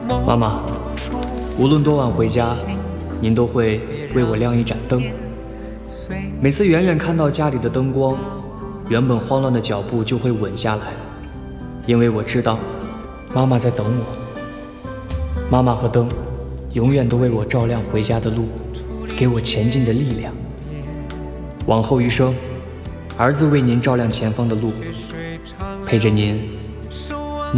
妈妈，无论多晚回家，您都会为我亮一盏灯。每次远远看到家里的灯光，原本慌乱的脚步就会稳下来，因为我知道妈妈在等我。妈妈和灯永远都为我照亮回家的路，给我前进的力量。往后余生，儿子为您照亮前方的路，陪着您